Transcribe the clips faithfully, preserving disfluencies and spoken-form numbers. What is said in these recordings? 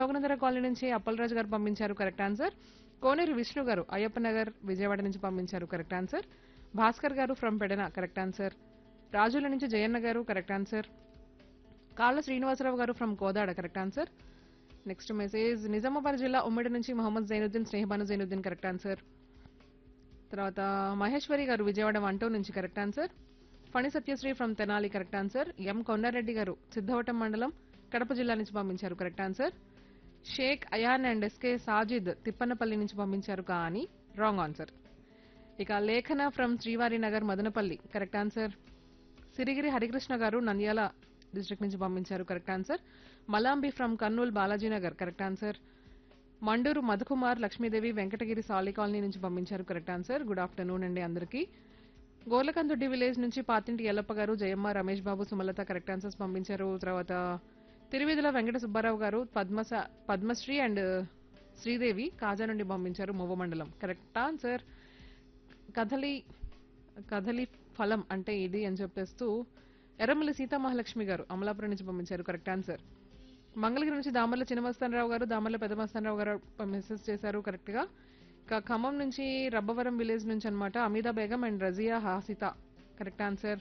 జోగనందర colony నుంచి అప్పలరాజు గారు పంపించారు కరెక్ట్ ఆన్సర్. కోనేరు విష్ణు గారు అయ్యప్ప నగర్ విజయవాడ నుంచి పంపించారు కరెక్ట్ ఆన్సర్. భాస్కర్ గారు ఫ్రమ్ పెడన కరెక్ట్ ఆన్సర్. రాజుల నుంచి జయన్న గారు కరెక్ట్ ఆన్సర్. కాళ్ళ శ్రీనివాసరావు గారు from Kodad correct answer. Next message Nizamabad జిల్లా ఉమ్మడి నుంచి మొహమ్మద్ జైనుద్దీన్ స్నేహబాను జైనుద్దీన్ కరెక్ట్ ఆన్సర్. తర్వాత మహేశ్వరి గారు విజయవాడ వంటో నుంచి correct answer. Phani Satyasri from Tenali correct answer. ఎం కొండారెడ్డి గారు సిద్ధవటం మండలం కడప జిల్లా నుంచి పంపించారు correct answer. Sheikh ion and SK Sajid తిప్పన్నపల్లి నుంచి పంపించారు కానీ రాంగ్ ఆన్సర్. ఇక లేఖన ఫ్రమ్ శ్రీవారి నగర్ మదనపల్లి కరెక్ట్ ఆన్సర్. సిరిగిరి హరికృష్ణ గారు నంద్యాల డిస్ట్రిక్ట్ నుంచి పంపించారు correct answer. మలాంబి from Kurnool Balaji Nagar correct answer. Mandur Madhukumar Lakshmidevi Venkatagiri సాలి కాలనీ నుంచి పంపించారు కరెక్ట్ ఆన్సర్. గుడ్ ఆఫ్టర్నూన్ అండి అందరికీ. గోర్లకందుడ్డి విలేజ్ నుంచి పాతింటి ఎల్లప్ప గారు జయమ్మ రమేష్ బాబు సుమలత కరెక్ట్ ఆన్సర్స్ పంపించారు. తర్వాత తిరువిధుల వెంకట సుబ్బారావు గారు పద్మస పద్మశ్రీ అండ్ శ్రీదేవి కాజా నుండి పంపించారు మువ్వ మండలం కరెక్ట్ ఆన్సర్. కథలి కథలి ఫలం అంటే ఇది అని చెప్పేస్తూ ఎర్రమల్లి సీతామహాలక్ష్మి గారు అమలాపురం నుంచి పంపించారు కరెక్ట్ ఆన్సర్. మంగళగిరి నుంచి దామర్ల చిన్నమస్తానరావు గారు దామర్ల పెద్దమస్తానరావు గారు మెసేజ్ చేశారు కరెక్ట్ గా. ఇక ఖమ్మం నుంచి రబ్బవరం విలేజ్ నుంచి అన్నమాట Ameeda Begum and Razia Hasitha correct answer.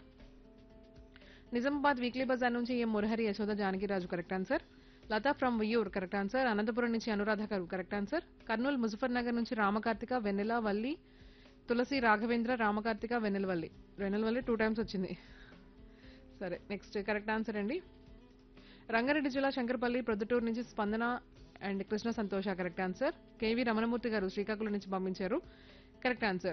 Nizamabad weekly Bazar నుంచి ఎం Murahari Yashoda Janakiraju correct answer. Lata from వియూర్ correct answer. Anantapuram నుంచి అనురాధ గారు కరెక్ట్ ఆన్సర్. కర్నూలు ముజఫర్ నగర్ నుంచి రామకార్తిక వెన్నెల వల్లి తులసి రాఘవేంద్ర రామకార్తిక వెన్నెలవల్లి వెన్నెలవల్లి టూ టైమ్స్ వచ్చింది. సరే నెక్స్ట్ కరెక్ట్ ఆన్సర్ అండి. రంగారెడ్డి జిల్లా శంకరపల్లి ప్రొద్దుటూరు నుంచి స్పందన అండ్ కృష్ణ సంతోష కరెక్ట్ ఆన్సర్. కేవీ రమణమూర్తి గారు శ్రీకాకుళం నుంచి పంపించారు కరెక్ట్ ఆన్సర్.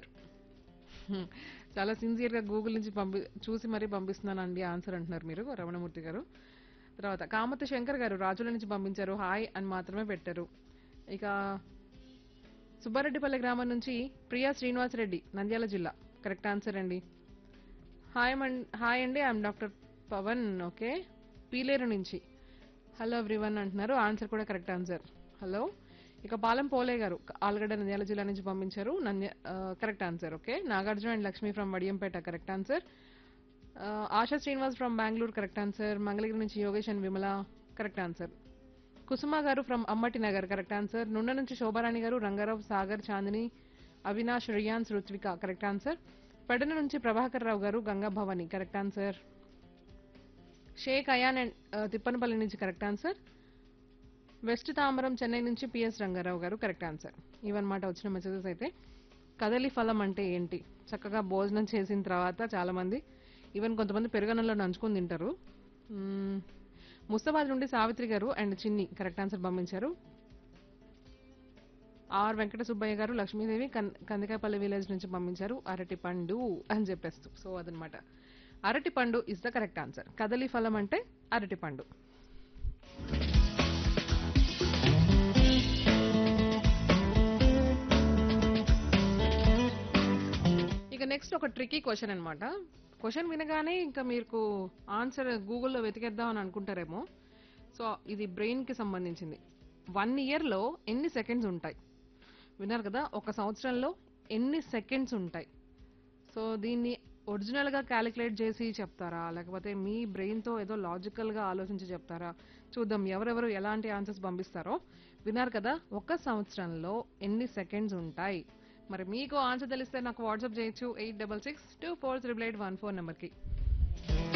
చాలా సిన్సియర్ గా గూగుల్ నుంచి పంపి చూసి మరీ పంపిస్తున్నానండి ఆన్సర్ అంటున్నారు మీరు రమణమూర్తి గారు. తర్వాత కామతి శంకర్ గారు రాజుల నుంచి పంపించారు హాయ్ అని మాత్రమే పెట్టారు. ఇక సుబ్బారెడ్డిపల్లి గ్రామం నుంచి ప్రియా శ్రీనివాసరెడ్డి నంద్యాల జిల్లా కరెక్ట్ ఆన్సర్ అండి. హాయ్ మన్ హాయ్ అండి I'm doctor Pawan okay Pileru నుంచి హలో ఎవ్రీవన్ అంటున్నారు ఆన్సర్ కూడా కరెక్ట్ ఆన్సర్ హలో. ఇక పాలెం పోలే గారు ఆల్గడ్డ నంద్యాల జిల్లా నుంచి పంపించారు నంద్య correct answer okay. Nagarjuna and Lakshmi from Vadiyampeta correct answer. ASHA Srinivas from Bengaluru correct answer. Mangalagiri నుంచి Yogesh and Vimala correct answer. కుసుమ గారు ఫ్రమ్ అమ్మటి నగర్ కరెక్ట్ ఆన్సర్. నుండ నుంచి శోభారాణి గారు రంగారావు సాగర్ చాందిని అవినాష్ రియాన్స్ రుత్విక కరెక్ట్ ఆన్సర్. పెడన నుంచి ప్రభాకర్ రావు గారు Ganga Bhavani correct answer. Sheikh ion and Tippanapalli నుంచి correct answer. West Tambaram Chennai నుంచి పిఎస్ రంగారావు గారు కరెక్ట్ ఆన్సర్. ఇవన్నమాట వచ్చిన మెసేజెస్ అయితే. కదలి ఫలం అంటే ఏంటి చక్కగా భోజనం చేసిన తర్వాత చాలా మంది ఈవెన్ కొంతమంది పెరుగన్నంలో నంచుకొని తింటారు. ముస్తాబాద్ నుండి సావిత్రి గారు అండ్ చిన్ని కరెక్ట్ ఆన్సర్ పంపించారు. ఆర్ వెంకట సుబ్బయ్య గారు లక్ష్మీదేవి కందికాయపల్లి విలేజ్ నుంచి పంపించారు అరటి పండు అని చెప్పేస్తూ. సో అదనమాట అరటి పండు ఇస్ ద కరెక్ట్ ఆన్సర్. కదలి ఫలం అంటే అరటి పండు. ఇక నెక్స్ట్ ఒక ట్రికీ క్వశ్చన్ అనమాట. క్వశ్చన్ వినగానే ఇంకా మీకు ఆన్సర్ గూగుల్లో వెతికేద్దాం అని అనుకుంటారేమో. సో ఇది బ్రెయిన్ కి సంబంధించింది. వన్ ఇయర్ లో ఎన్ని సెకండ్స్ ఉంటాయి విన్నారు కదా. ఒక సంవత్సరంలో ఎన్ని సెకండ్స్ ఉంటాయి. సో దీన్ని ఒరిజినల్ గా క్యాలిక్యులేట్ చేసి చెప్తారా లేకపోతే మీ బ్రెయిన్ తో ఏదో లాజికల్ గా ఆలోచించి చెప్తారా చూద్దాం ఎవరెవరు ఎలాంటి ఆన్సర్స్ పంపిస్తారో. విన్నారు కదా ఒక సంవత్సరంలో ఎన్ని సెకండ్స్ ఉంటాయి. మరి మీకు ఆన్సర్ తెలిస్తే నాకు వాట్సాప్ చేయొచ్చు eight double six two four triple eight one four నెంబర్కి.